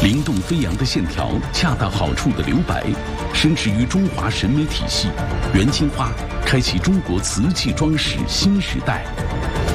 灵动飞扬的线条，恰到好处的留白，深植于中华审美体系。元青花开启中国瓷器装饰新时代。